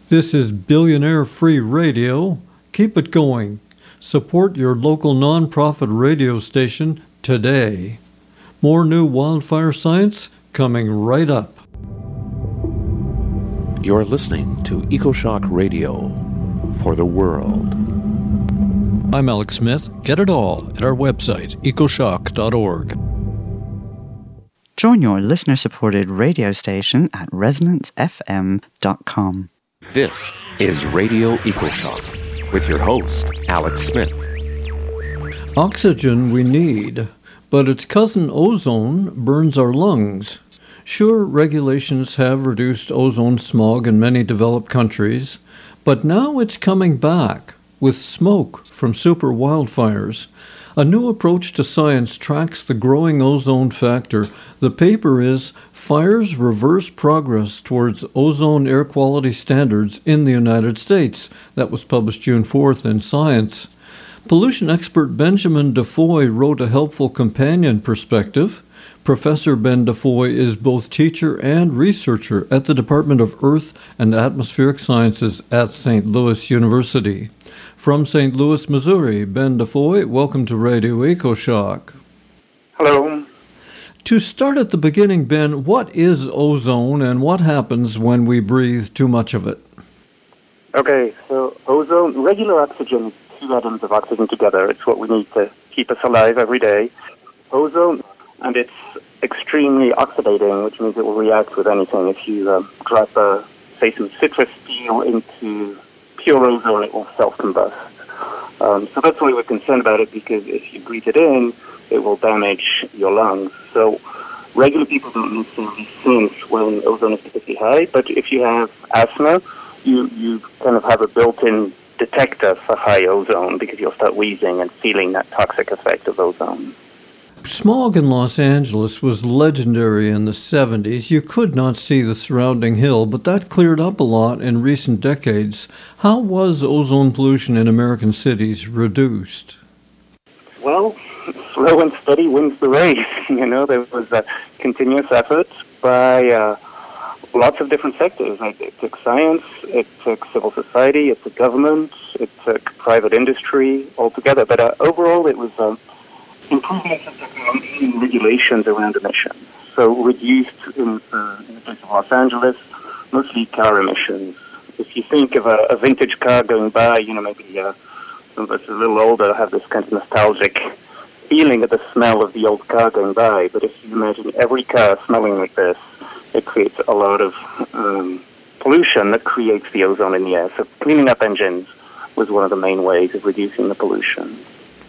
This is Billionaire Free Radio. Keep it going. Support your local nonprofit radio station today. More new wildfire science coming right up. You're listening to EcoShock Radio for the world. I'm Alex Smith. Get it all at our website, ecoshock.org. Join your listener-supported radio station at ResonanceFM.com. This is Radio EcoShock with your host, Alex Smith. Oxygen we need, but its cousin ozone burns our lungs. Sure, regulations have reduced ozone smog in many developed countries, but now it's coming back with smoke from super wildfires. A new approach to science tracks the growing ozone factor. The paper is Fires Reverse Progress Towards Ozone Air Quality Standards in the United States. That was published June 4th in Science. Pollution expert Benjamin DeFoy wrote a helpful companion perspective. Professor Ben DeFoy is both teacher and researcher at the Department of Earth and Atmospheric Sciences at St. Louis University. From St. Louis, Missouri, Ben DeFoy, welcome to Radio EcoShock. Hello. To start at the beginning, Ben, what is ozone and what happens when we breathe too much of it? Okay, so ozone, regular oxygen is two atoms of oxygen together. It's what we need to keep us alive every day. Ozone, and it's extremely oxidating, which means it will react with anything. If you drop, say, some citrus peel into pure ozone, it will self-combust. So that's why we're concerned about it, because if you breathe it in, it will damage your lungs. So regular people don't necessarily sense when ozone is particularly high, but if you have asthma, you kind of have a built-in detector for high ozone, because you'll start wheezing and feeling that toxic effect of ozone. Smog in Los Angeles was legendary in the 70s. You could not see the surrounding hill, but that cleared up a lot in recent decades. How was ozone pollution in American cities reduced? Well, slow and steady wins the race. There was a continuous effort by lots of different sectors. It took science, it took civil society, it took government, it took private industry altogether. But overall, it was improvements in technology and regulations around emissions. So reduced, in the case of Los Angeles, mostly car emissions. If you think of a vintage car going by, maybe some of us a little older have this kind of nostalgic feeling of the smell of the old car going by. But if you imagine every car smelling like this, it creates a lot of pollution that creates the ozone in the air. So cleaning up engines was one of the main ways of reducing the pollution.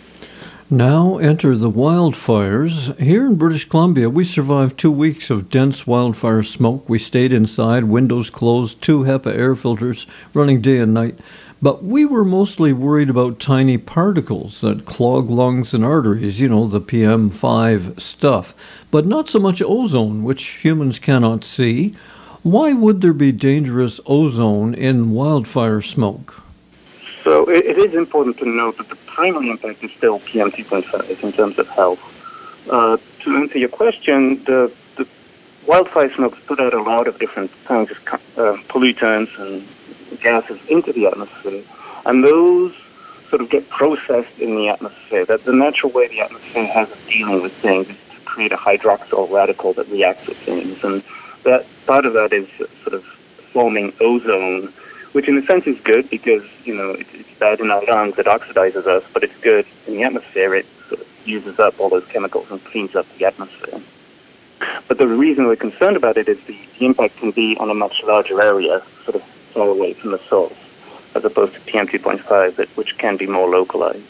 Now enter the wildfires. Here in British Columbia, we survived 2 weeks of dense wildfire smoke. We stayed inside, windows closed, 2 HEPA air filters running day and night. But we were mostly worried about tiny particles that clog lungs and arteries, the PM5 stuff. But not so much ozone, which humans cannot see. Why would there be dangerous ozone in wildfire smoke? So it is important to note that the primary impact is still PM2.5 in terms of health. To answer your question, the wildfire smokes put out a lot of different kinds of pollutants and gases into the atmosphere, and those sort of get processed in the atmosphere. That the natural way the atmosphere has of dealing with things is to create a hydroxyl radical that reacts with things, and that part of that is sort of forming ozone, which in a sense is good because, it's bad in our lungs, it oxidizes us, but it's good in the atmosphere. It sort of uses up all those chemicals and cleans up the atmosphere. But the reason we're concerned about it is the impact can be on a much larger area, sort of far away from the source, as opposed to PM2.5, which can be more localized.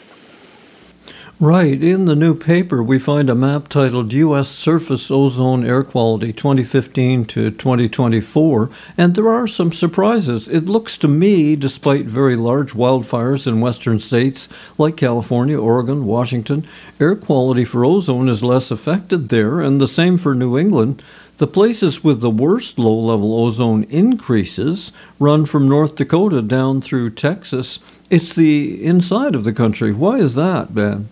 Right. In the new paper, we find a map titled U.S. Surface Ozone Air Quality 2015 to 2024, and there are some surprises. It looks to me, despite very large wildfires in western states like California, Oregon, Washington, air quality for ozone is less affected there, and the same for New England. The places with the worst low-level ozone increases run from North Dakota down through Texas. It's the inside of the country. Why is that, Ben?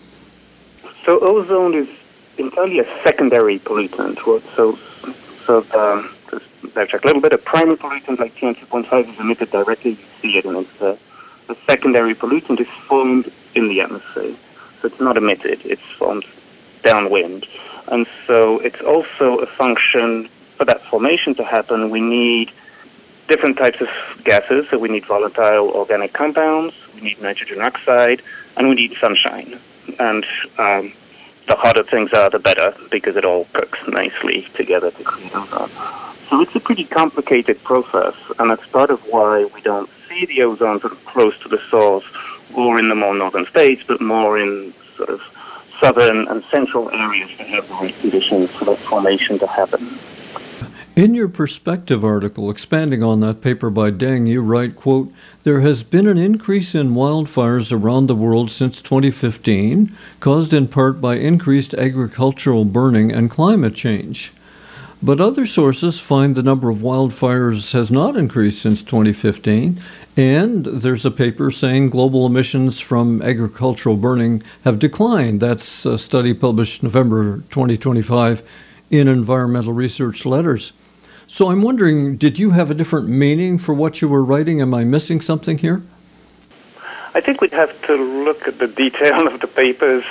So ozone is entirely a secondary pollutant. So the backtrack a little bit. A primary pollutant like PM2.5 is emitted directly. You see it, and it's a secondary pollutant is formed in the atmosphere. So it's not emitted. It's formed downwind. And so it's also a function, for that formation to happen, we need different types of gases. So we need volatile organic compounds, we need nitrogen oxide, and we need sunshine. And the hotter things are, the better, because it all cooks nicely together to create ozone. So it's a pretty complicated process, and that's part of why we don't see the ozone sort of close to the source or in the more northern states, but more in sort of southern and central areas that have the right conditions for that formation to happen. In your perspective article, expanding on that paper by Deng, you write, quote, "There has been an increase in wildfires around the world since 2015, caused in part by increased agricultural burning and climate change. But other sources find the number of wildfires has not increased since 2015, and there's a paper saying global emissions from agricultural burning have declined." That's a study published November 2025 in Environmental Research Letters. So I'm wondering, did you have a different meaning for what you were writing? Am I missing something here? I think we'd have to look at the detail of the papers.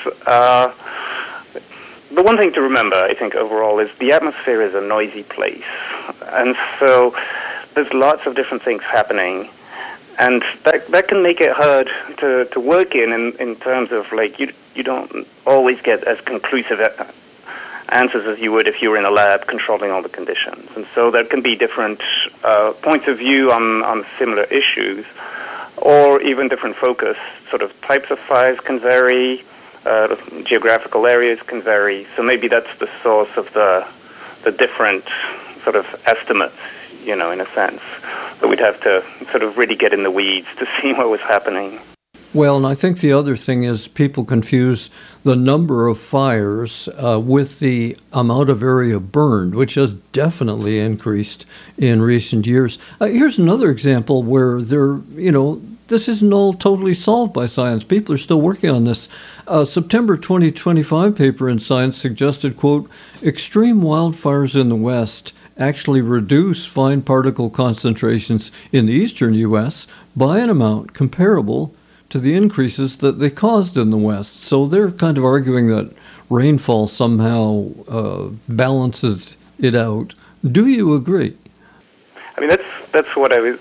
The one thing to remember, I think, overall, is the atmosphere is a noisy place. And so there's lots of different things happening. And that can make it hard to work in terms of, like, you don't always get as conclusive answers as you would if you were in a lab controlling all the conditions. And so there can be different points of view on similar issues, or even different focus. Sort of types of fires can vary, geographical areas can vary. So maybe that's the source of the different sort of estimates, you know, in a sense. But we'd have to sort of really get in the weeds to see what was happening. Well, and I think the other thing is people confuse the number of fires with the amount of area burned, which has definitely increased in recent years. Here's another example where this isn't all totally solved by science. People are still working on this. September 2025 paper in Science suggested, quote, "Extreme wildfires in the West actually reduce fine particle concentrations in the eastern U.S. by an amount comparable to the increases that they caused in the West." So they're kind of arguing that rainfall somehow balances it out. Do you agree? I mean, that's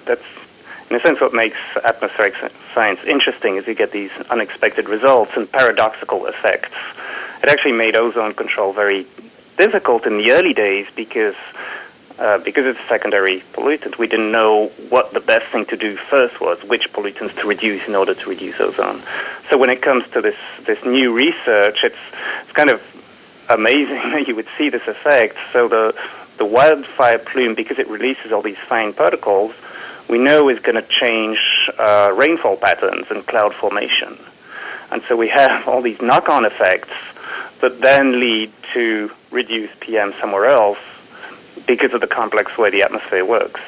in a sense what makes atmospheric science interesting, is you get these unexpected results and paradoxical effects. It actually made ozone control very difficult in the early days because it's a secondary pollutant. We didn't know what the best thing to do first was, which pollutants to reduce in order to reduce ozone. So when it comes to this new research, it's kind of amazing that you would see this effect. So the wildfire plume, because it releases all these fine particles, we know is going to change rainfall patterns and cloud formation. And so we have all these knock-on effects that then lead to reduced PM somewhere else, because of the complex way the atmosphere works.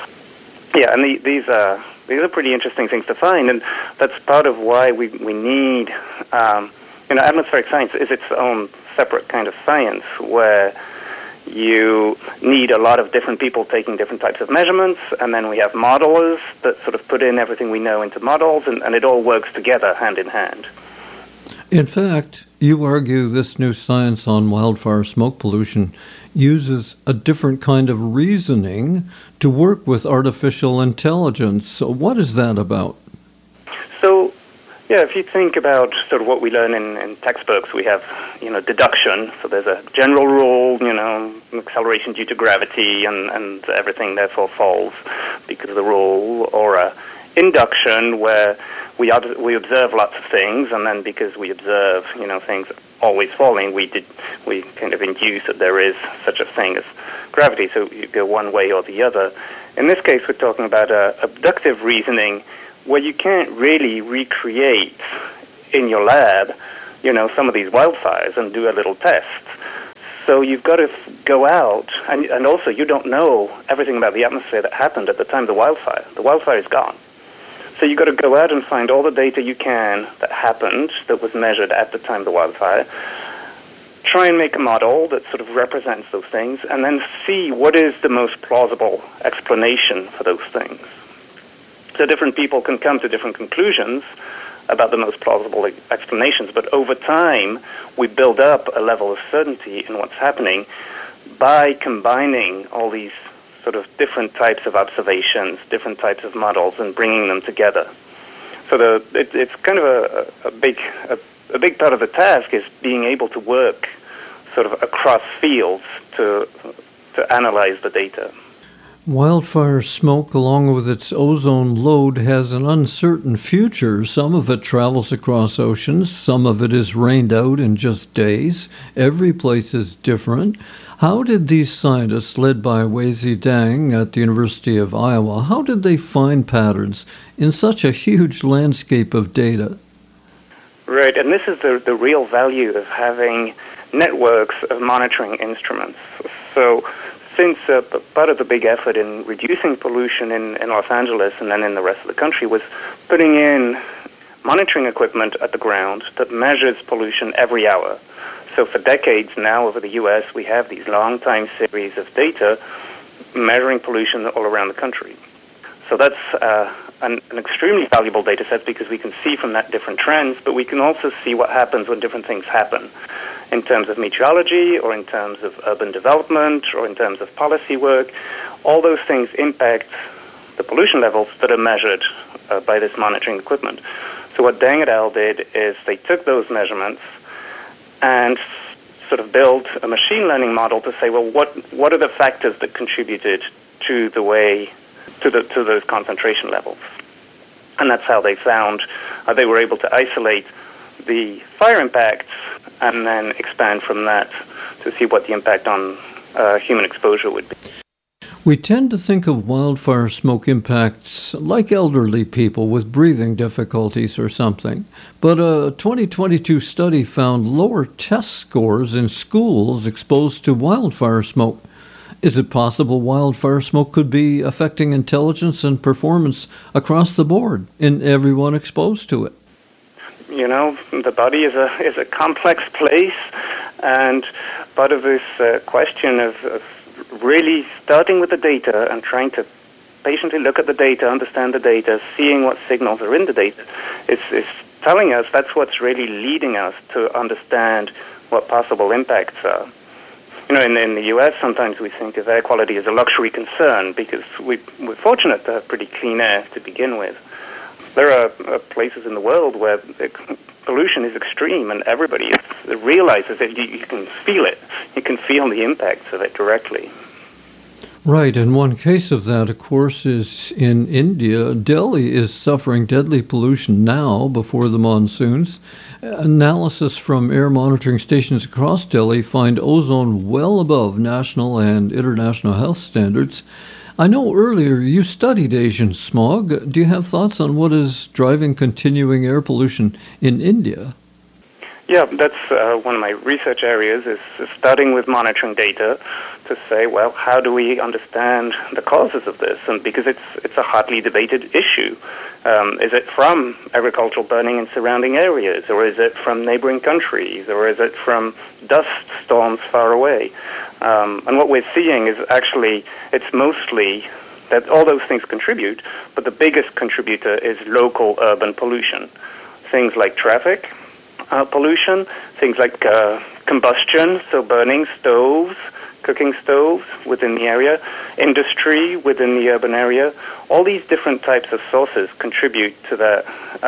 Yeah, and these are pretty interesting things to find, and that's part of why we need, atmospheric science is its own separate kind of science, where you need a lot of different people taking different types of measurements, and then we have modelers that sort of put in everything we know into models, and it all works together, hand in hand. In fact, you argue this new science on wildfire smoke pollution uses a different kind of reasoning to work with artificial intelligence. So what is that about? So, yeah, if you think about sort of what we learn in textbooks, we have, deduction. So there's a general rule, acceleration due to gravity, and everything therefore falls because of the rule, or induction, where we observe lots of things, and then because we observe, things always falling, we kind of induce that there is such a thing as gravity, so you go one way or the other. In this case, we're talking about abductive reasoning, where you can't really recreate in your lab, some of these wildfires and do a little test. So you've got to go out, and also you don't know everything about the atmosphere that happened at the time of the wildfire. The wildfire is gone. So you've got to go out and find all the data you can that happened, that was measured at the time of the wildfire, try and make a model that sort of represents those things, and then see what is the most plausible explanation for those things. So different people can come to different conclusions about the most plausible explanations, but over time, we build up a level of certainty in what's happening by combining all these sort of different types of observations, different types of models, and bringing them together. So it's kind of a big part of the task is being able to work sort of across fields to analyze the data. Wildfire smoke, along with its ozone load, has an uncertain future. Some of it travels across oceans. Some of it is rained out in just days. Every place is different. How did these scientists, led by Weizhi Dang at the University of Iowa, how did they find patterns in such a huge landscape of data? Right, and this is the real value of having networks of monitoring instruments. So since part of the big effort in reducing pollution in Los Angeles and then in the rest of the country was putting in monitoring equipment at the ground that measures pollution every hour. So for decades now over the U.S., we have these long time series of data measuring pollution all around the country. So that's an extremely valuable data set because we can see from that different trends, but we can also see what happens when different things happen in terms of meteorology or in terms of urban development or in terms of policy work. All those things impact the pollution levels that are measured by this monitoring equipment. So what Dang et al. Did is they took those measurements and sort of built a machine learning model to say, well, what are the factors that contributed to the way to those concentration levels? And that's how they found they were able to isolate the fire impacts and then expand from that to see what the impact on human exposure would be. We tend to think of wildfire smoke impacts like elderly people with breathing difficulties or something, but a 2022 study found lower test scores in schools exposed to wildfire smoke. Is it possible wildfire smoke could be affecting intelligence and performance across the board in everyone exposed to it? You know, the body is a complex place, and part of this question of really starting with the data and trying to patiently look at the data, understand the data, seeing what signals are in the data, is telling us that's what's really leading us to understand what possible impacts are. You know, in the U.S., sometimes we think of air quality as a luxury concern because we're fortunate to have pretty clean air to begin with. There are places in the world where pollution is extreme and everybody realizes it. You can feel it. You can feel the impacts of it directly. Right, and one case of that, of course, is in India. Delhi is suffering deadly pollution now before the monsoons. Analysis from air monitoring stations across Delhi find ozone well above national and international health standards. I know earlier you studied Asian smog. Do you have thoughts on what is driving continuing air pollution in India? Yeah, that's one of my research areas, is starting with monitoring data to say, well, how do we understand the causes of this? And because it's a hotly debated issue. Is it from agricultural burning in surrounding areas, or is it from neighboring countries, or is it from dust storms far away? And what we're seeing is actually it's mostly that all those things contribute, but the biggest contributor is local urban pollution. Things like traffic pollution, things like combustion, so burning stoves, cooking stoves within the area, industry within the urban area. All these different types of sources contribute to that,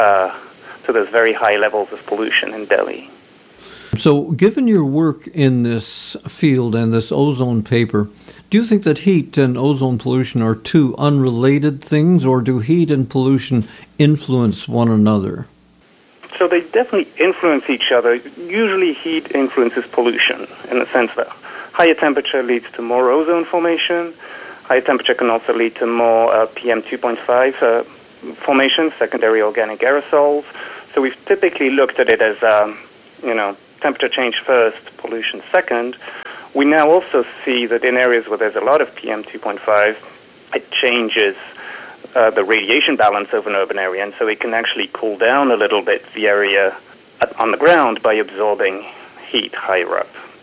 to those very high levels of pollution in Delhi. So, given your work in this field and this ozone paper, do you think that heat and ozone pollution are two unrelated things, or do heat and pollution influence one another? So they definitely influence each other. Usually heat influences pollution in the sense that higher temperature leads to more ozone formation. Higher temperature can also lead to more PM 2.5 formation, secondary organic aerosols. So we've typically looked at it as, temperature change first, pollution second. We now also see that in areas where there's a lot of PM 2.5, it changes the radiation balance of an urban area, and so it can actually cool down a little bit the area on the ground by absorbing heat higher up.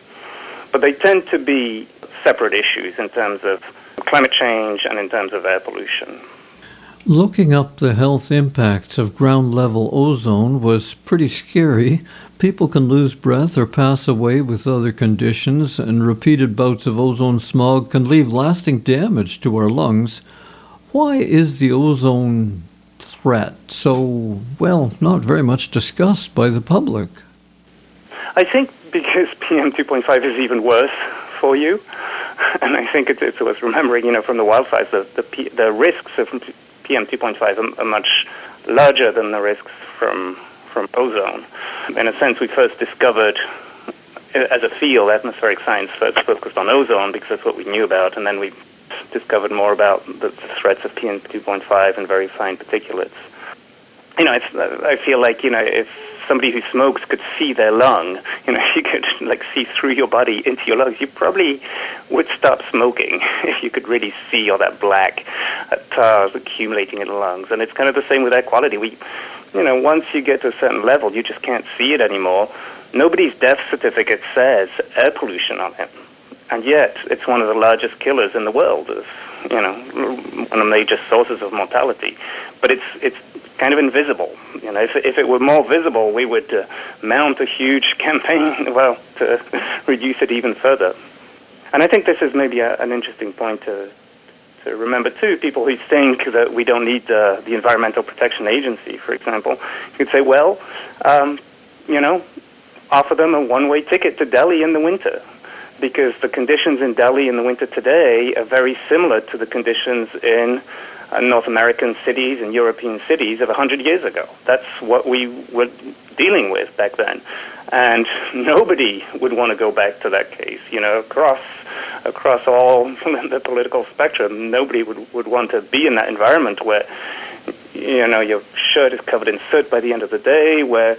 But they tend to be separate issues in terms of climate change and in terms of air pollution. Looking up the health impacts of ground-level ozone was pretty scary. People can lose breath or pass away with other conditions, and repeated bouts of ozone smog can leave lasting damage to our lungs. Why is the ozone threat so, not very much discussed by the public? I think because PM 2.5 is even worse for you, and I think it's worth remembering, from the wildfires, the risks of PM 2.5 are much larger than the risks from ozone. In a sense, we first discovered, as a field, atmospheric science first focused on ozone because that's what we knew about, and then we discovered more about the threats of PM 2.5 and very fine particulates. I feel like, if somebody who smokes could see their lung, if you could see through your body into your lungs, you probably would stop smoking if you could really see all that black tar accumulating in the lungs. And it's kind of the same with air quality. Once you get to a certain level, you just can't see it anymore. Nobody's death certificate says air pollution on it. And yet, it's one of the largest killers in the world, one of the major sources of mortality. But it's kind of invisible. If it were more visible, we would mount a huge campaign, to reduce it even further. And I think this is maybe an interesting point to remember, too. People who think that we don't need the Environmental Protection Agency, for example, you could say, offer them a one-way ticket to Delhi in the winter, because the conditions in Delhi in the winter today are very similar to the conditions in North American cities and European cities of 100 years ago. That's what we were dealing with back then. And nobody would want to go back to that case. Across all the political spectrum, nobody would want to be in that environment where, your shirt is covered in soot by the end of the day, where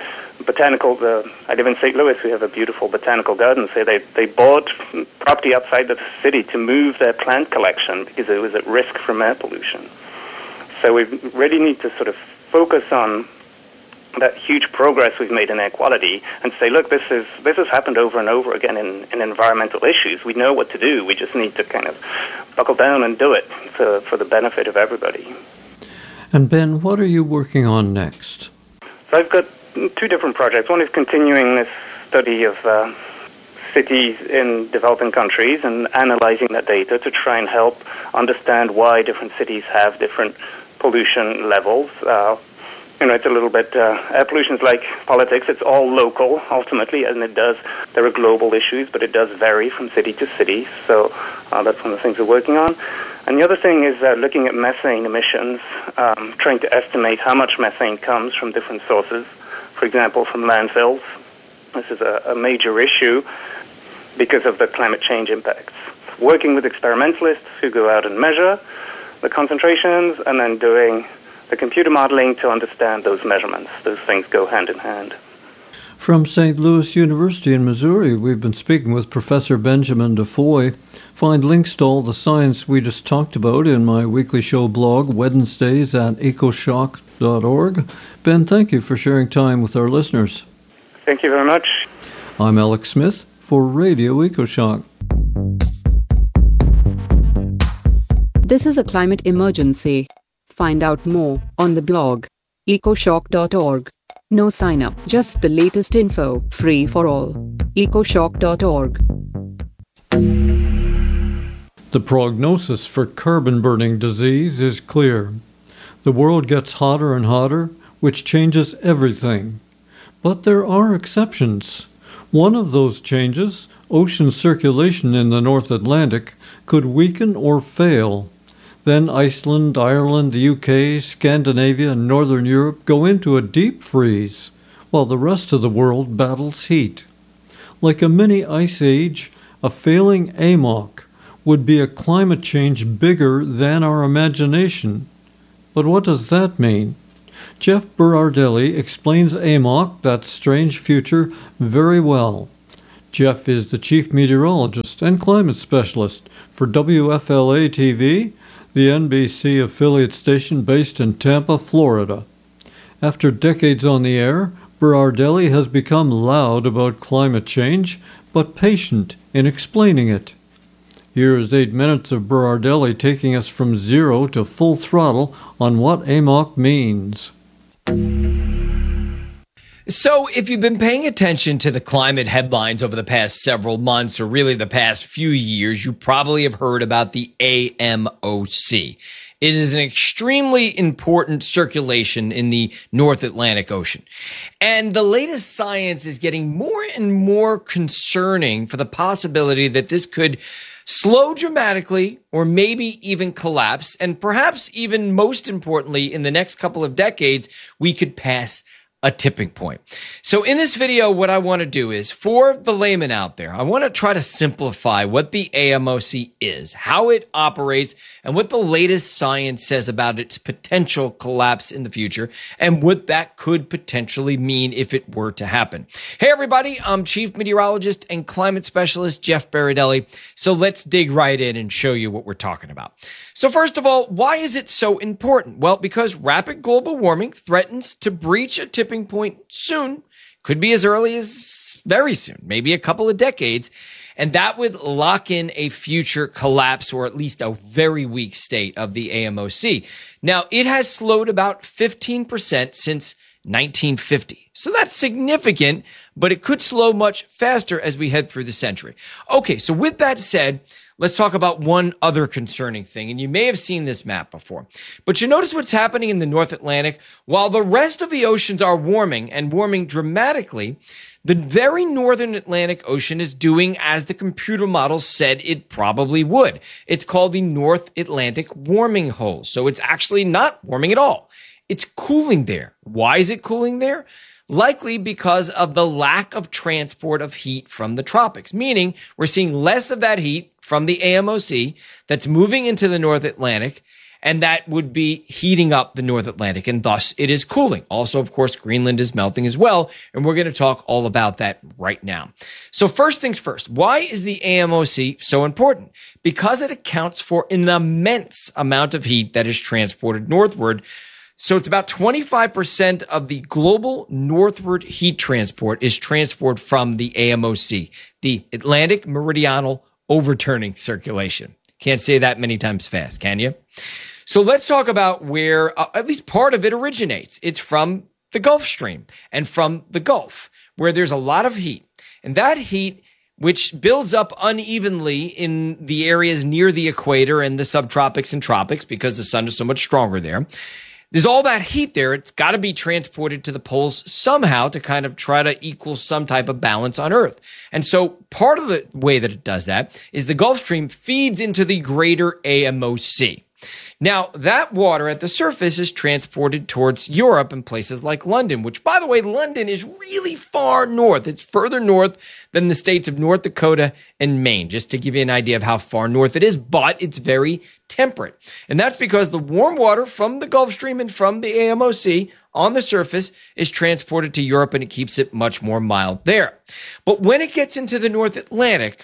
I live in St. Louis, we have a beautiful botanical garden. So they bought property outside the city to move their plant collection because it was at risk from air pollution. So we really need to sort of focus on that huge progress we've made in air quality and say, look, this has happened over and over again in environmental issues. We know what to do. We just need to kind of buckle down and do it for the benefit of everybody. And Ben, what are you working on next? So I've got two different projects. One is continuing this study of cities in developing countries and analyzing that data to try and help understand why different cities have different pollution levels. It's a little bit, air pollution is like politics. It's all local, ultimately, and there are global issues, but it does vary from city to city. So that's one of the things we're working on. And the other thing is looking at methane emissions, trying to estimate how much methane comes from different sources. For example, from landfills. This is a major issue because of the climate change impacts. Working with experimentalists who go out and measure the concentrations and then doing the computer modeling to understand those measurements. Those things go hand in hand. From St. Louis University in Missouri, we've been speaking with Professor Benjamin DeFoy. Find links to all the science we just talked about in my weekly show blog, Wednesdays at ecoshock.org. Ben, thank you for sharing time with our listeners. Thank you very much. I'm Alex Smith for Radio EcoShock. This is a climate emergency. Find out more on the blog, ecoshock.org. No sign up, just the latest info, free for all. ecoshock.org. The prognosis for carbon-burning disease is clear. The world gets hotter and hotter, which changes everything. But there are exceptions. One of those changes, ocean circulation in the North Atlantic, could weaken or fail. Then Iceland, Ireland, the UK, Scandinavia, and Northern Europe go into a deep freeze, while the rest of the world battles heat. Like a mini ice age, a failing AMOC would be a climate change bigger than our imagination. But what does that mean? Jeff Berardelli explains AMOC, that strange future, very well. Jeff is the chief meteorologist and climate specialist for WFLA-TV, the NBC affiliate station based in Tampa, Florida. After decades on the air, Berardelli has become loud about climate change, but patient in explaining it. Here is 8 minutes of Berardelli taking us from zero to full throttle on what AMOC means. So if you've been paying attention to the climate headlines over the past several months, or really the past few years, you probably have heard about the AMOC. It is an extremely important circulation in the North Atlantic Ocean. And the latest science is getting more and more concerning for the possibility that this could slow dramatically or maybe even collapse. And perhaps even most importantly, in the next couple of decades, we could pass a tipping point. So in this video, what I want to do is, for the layman out there, I want to try to simplify what the AMOC is, how it operates, and what the latest science says about its potential collapse in the future, and what that could potentially mean if it were to happen. Hey everybody, I'm Chief Meteorologist and Climate Specialist Jeff Berardelli. So let's dig right in and show you what we're talking about. So first of all, why is it so important? Well, because rapid global warming threatens to breach a tipping point soon, could be as early as very soon, maybe a couple of decades, and that would lock in a future collapse or at least a very weak state of the AMOC. Now, it has slowed about 15% since 1950. So that's significant, but it could slow much faster as we head through the century. Okay, so with that said, let's talk about one other concerning thing, and you may have seen this map before. But you notice what's happening in the North Atlantic? While the rest of the oceans are warming and warming dramatically, the very northern Atlantic Ocean is doing as the computer model said it probably would. It's called the North Atlantic warming hole. So it's actually not warming at all. It's cooling there. Why is it cooling there? Likely because of the lack of transport of heat from the tropics, meaning we're seeing less of that heat from the AMOC that's moving into the North Atlantic, and that would be heating up the North Atlantic, and thus it is cooling. Also, of course, Greenland is melting as well, and we're going to talk all about that right now. So first things first, why is the AMOC so important? Because it accounts for an immense amount of heat that is transported northward. So it's about 25% of the global northward heat transport is transported from the AMOC, the Atlantic Meridional Overturning Circulation. Can't say that many times fast, can you? So let's talk about where at least part of it originates. It's from the Gulf Stream and from the Gulf, where there's a lot of heat. And that heat, which builds up unevenly in the areas near the equator and the subtropics and tropics because the sun is so much stronger there. There's all that heat there. It's got to be transported to the poles somehow to kind of try to equal some type of balance on Earth. And so part of the way that it does that is the Gulf Stream feeds into the greater AMOC. Now, that water at the surface is transported towards Europe and places like London, which, by the way, London is really far north. It's further north than the states of North Dakota and Maine, just to give you an idea of how far north it is, but it's very temperate. And that's because the warm water from the Gulf Stream and from the AMOC on the surface is transported to Europe, and it keeps it much more mild there. But when it gets into the North Atlantic,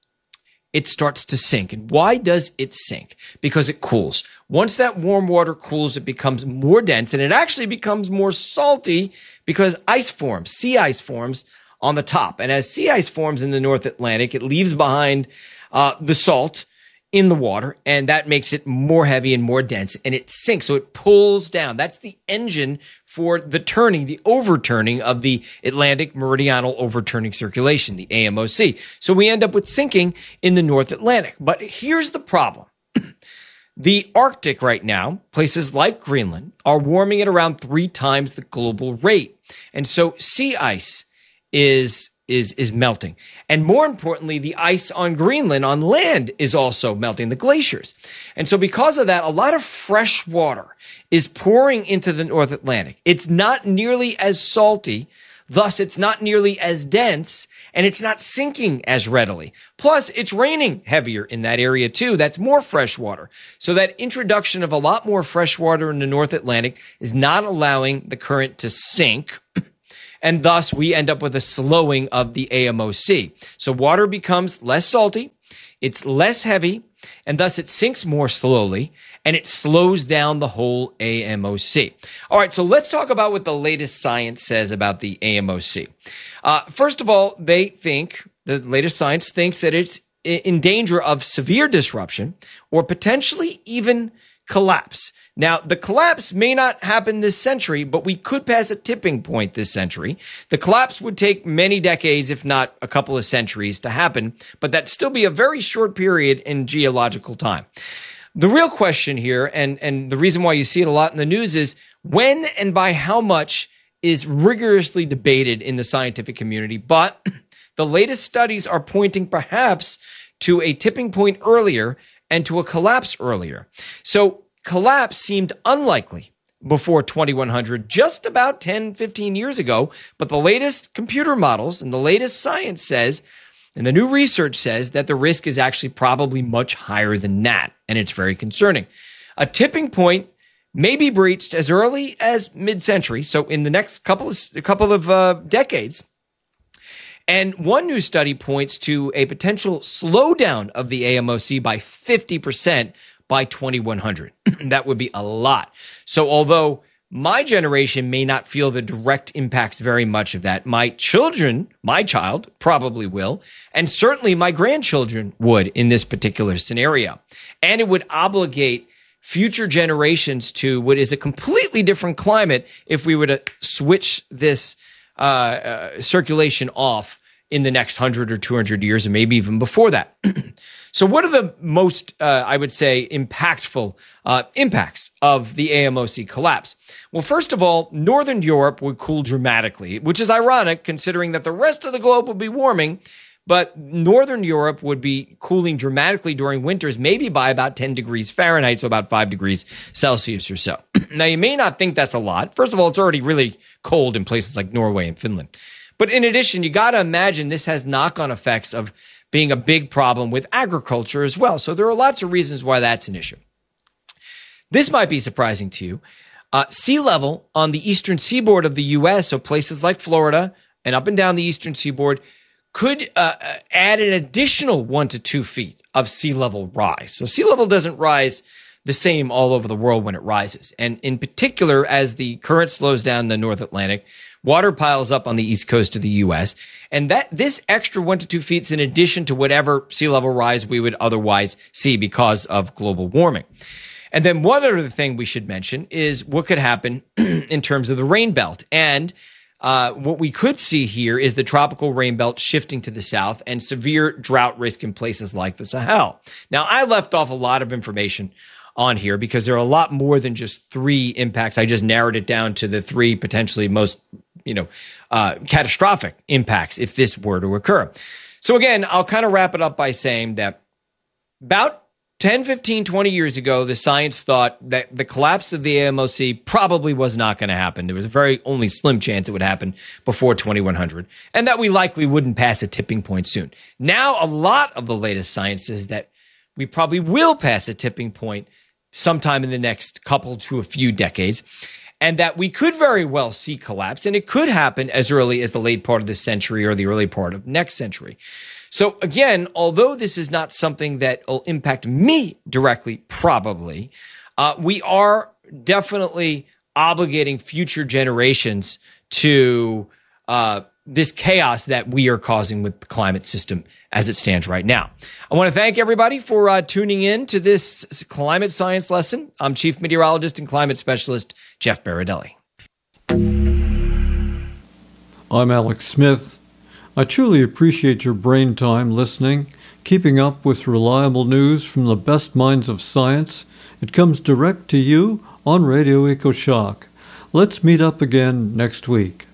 it starts to sink. And why does it sink? Because it cools. Once that warm water cools, it becomes more dense, and it actually becomes more salty because ice forms, sea ice forms on the top. And as sea ice forms in the North Atlantic, it leaves behind the salt in the water, and that makes it more heavy and more dense, and it sinks. So it pulls down. That's the engine for the turning, the overturning of the Atlantic Meridional Overturning Circulation, the AMOC. So we end up with sinking in the North Atlantic. But here's the problem. The Arctic right now, places like Greenland, are warming at around 3 times the global rate. And so sea ice is melting. And more importantly, the ice on Greenland on land is also melting, the glaciers. And so because of that, a lot of fresh water is pouring into the North Atlantic. It's not nearly as salty, thus it's not nearly as dense, and it's not sinking as readily. Plus, it's raining heavier in that area too. That's more fresh water. So that introduction of a lot more fresh water in the North Atlantic is not allowing the current to sink. And thus, we end up with a slowing of the AMOC. So water becomes less salty, it's less heavy, and thus it sinks more slowly, and it slows down the whole AMOC. All right, so let's talk about what the latest science says about the AMOC. First of all, they think the latest science thinks that it's in danger of severe disruption or potentially even collapse. Now, the collapse may not happen this century, but we could pass a tipping point this century. The collapse would take many decades, if not a couple of centuries, to happen, but that'd still be a very short period in geological time. The real question here, and the reason why you see it a lot in the news, is when and by how much is rigorously debated in the scientific community, but the latest studies are pointing perhaps to a tipping point earlier and to a collapse earlier. So collapse seemed unlikely before 2100, just about 10, 15 years ago, but the latest computer models and the latest science says, and the new research says, that the risk is actually probably much higher than that, and it's very concerning. A tipping point may be breached as early as mid-century, so in the next couple of decades. And one new study points to a potential slowdown of the AMOC by 50% by 2100. That would be a lot. So although my generation may not feel the direct impacts very much of that, my child probably will, and certainly my grandchildren would in this particular scenario. And it would obligate future generations to what is a completely different climate if we were to switch this circulation off in the next 100 or 200 years, and maybe even before that. So what are the most, I would say, impactful impacts of the AMOC collapse? Well, first of all, Northern Europe would cool dramatically, which is ironic considering that the rest of the globe would be warming, but Northern Europe would be cooling dramatically during winters, maybe by about 10 degrees Fahrenheit, so about 5 degrees Celsius or so. Now, you may not think that's a lot. First of all, it's already really cold in places like Norway and Finland. But in addition, you got to imagine this has knock-on effects of being a big problem with agriculture as well. So there are lots of reasons why that's an issue. This might be surprising to you. Sea level on the eastern seaboard of the U.S., so places like Florida and up and down the eastern seaboard, could add an additional 1 to 2 feet of sea level rise. So sea level doesn't rise the same all over the world when it rises. And in particular, as the current slows down in the North Atlantic, water piles up on the east coast of the U.S. And this extra 1 to 2 feet is in addition to whatever sea level rise we would otherwise see because of global warming. And then one other thing we should mention is what could happen in terms of the rain belt. And what we could see here is the tropical rain belt shifting to the south and severe drought risk in places like the Sahel. Now, I left off a lot of information on here because there are a lot more than just 3 impacts. I just narrowed it down to the 3 potentially most, catastrophic impacts if this were to occur. So again, I'll kind of wrap it up by saying that about 10, 15, 20 years ago, the science thought that the collapse of the AMOC probably was not going to happen. There was a very only slim chance it would happen before 2100, and that we likely wouldn't pass a tipping point soon. Now, a lot of the latest science says that we probably will pass a tipping point sometime in the next couple to a few decades, and that we could very well see collapse, and it could happen as early as the late part of this century or the early part of next century. So again, although this is not something that will impact me directly, probably, we are definitely obligating future generations to this chaos that we are causing with the climate system as it stands right now. I want to thank everybody for tuning in to this climate science lesson. I'm Chief Meteorologist and Climate Specialist Jeff Baradelli. I'm Alex Smith. I truly appreciate your brain time listening, keeping up with reliable news from the best minds of science. It comes direct to you on Radio EcoShock. Let's meet up again next week.